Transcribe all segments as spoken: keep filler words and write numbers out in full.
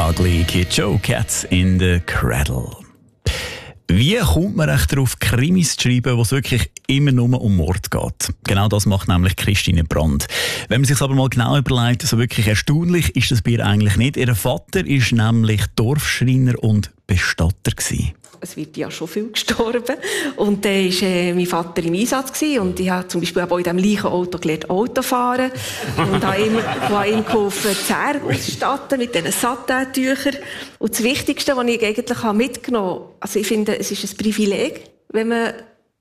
Ugly Kid Joe, Cats in the Cradle. Wie kommt man echt darauf, Krimis zu schreiben, wo es wirklich immer nur um Mord geht? Genau das macht nämlich Christine Brand. Wenn man sich aber mal genau überlegt, so wirklich erstaunlich ist das bei ihr eigentlich nicht. Ihr Vater ist nämlich Dorfschreiner und Bestatter gewesen. Es wird ja schon viel gestorben. Und dann war äh, mein Vater im Einsatz gewesen. Und ich habe zum Beispiel auch in diesem gleichen Auto gelernt, Auto fahren. Und habe ihm, habe ihm geholfen, die Zähne auszustatten mit diesen Satin-Tüchern. Und das Wichtigste, was ich eigentlich mitgenommen habe, also ich finde, es ist ein Privileg, wenn man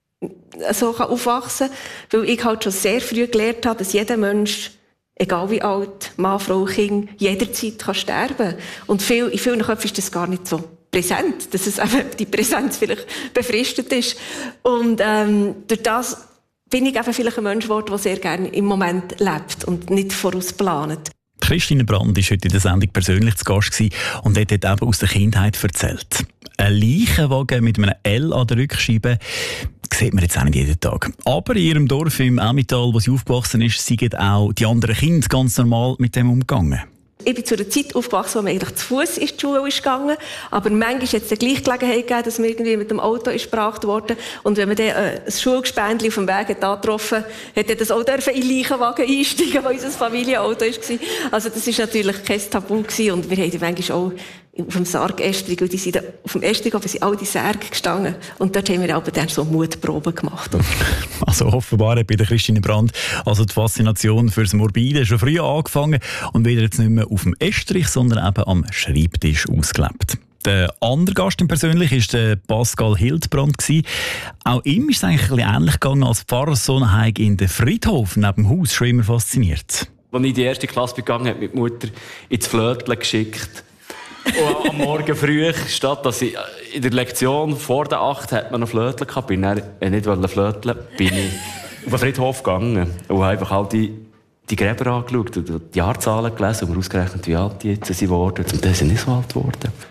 so aufwachsen kann. Weil ich halt schon sehr früh gelernt habe, dass jeder Mensch, egal wie alt, Mann, Frau, Kind, jederzeit kann sterben kann. Und viel, in vielen Köpfen ist das gar nicht so präsent, dass es eben die Präsenz vielleicht befristet ist. Und ähm, durch das bin ich eben vielleicht ein Mensch geworden, der sehr gerne im Moment lebt und nicht vorausplant. Christine Brand war heute in der Sendung persönlich zu Gast und hat dort eben aus der Kindheit erzählt. Ein Leichenwagen mit einem L an der Rückscheibe sieht man jetzt auch nicht jeden Tag. Aber in ihrem Dorf im Emmental, wo sie aufgewachsen ist, sind auch die anderen Kinder ganz normal mit dem umgegangen. Ich bin zu einer Zeit aufgewachsen, wo man eigentlich zu Fuß in die Schule ist gegangen. Aber manchmal hat es eine Gleichgelegenheit gegeben, dass man irgendwie mit dem Auto ist gebracht wurde. Und wenn man dann äh, ein Schulgespendli auf dem Weg hat angetroffen hat, hat das auch dürfen in den Leichenwagen einsteigen, weil unser Familienauto war. Also das war natürlich kein Tabu gewesen. Und wir haben die manchmal auch auf dem Sarg-Estrig, und die sind auf dem Estrig, aber sind all die Särge gestanden. Und dort haben wir auch dann so Mutproben gemacht. Also offenbar hat bei der Christine Brand also die Faszination fürs Morbide schon früh angefangen und wieder jetzt nicht mehr auf dem Estrich, sondern eben am Schreibtisch ausgelebt. Der andere Gast im Persönlich war der Pascal Hildbrand. Auch ihm ist es eigentlich ein bisschen ähnlich gegangen als Pfarrerssohn in den Friedhof neben dem Haus. Schon immer fasziniert. Als ich in die erste Klasse begangen habe, hat die Mutter ins Flötchen geschickt. Und am Morgen früh, statt dass ich in der Lektion vor der acht hat man noch Flötchen gehabt, bin ich nicht Flötchen, bin ich auf den Friedhof gegangen und habe einfach all die, die Gräber angeschaut und die Jahrzahlen gelesen und mir ausgerechnet, wie alt die jetzt sind geworden. Und dann sind nicht so alt geworden.